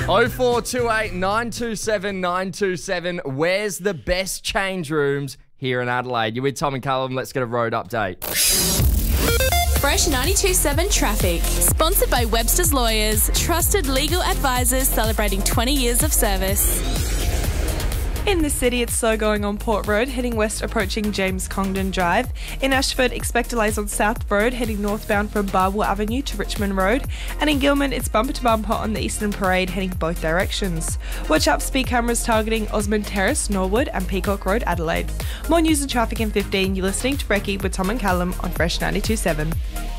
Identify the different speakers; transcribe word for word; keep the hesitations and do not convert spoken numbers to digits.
Speaker 1: oh four two eight, nine two seven, nine two seven. Where's the best change rooms here in Adelaide? You're with Tom and Callum. Let's get a road update.
Speaker 2: Fresh ninety-two point seven traffic. Sponsored by Webster's Lawyers, trusted legal advisors celebrating twenty years of service.
Speaker 3: In the city, it's slow going on Port Road, heading west approaching James Congdon Drive. In Ashford, expect delays on South Road, heading northbound from Barwell Avenue to Richmond Road. And in Gilman, it's bumper to bumper on the Eastern Parade, heading both directions. Watch out, speed cameras targeting Osmond Terrace, Norwood and Peacock Road, Adelaide. More news and traffic in fifteen. You're listening to Brekkie with Tom and Callum on Fresh ninety-two point seven.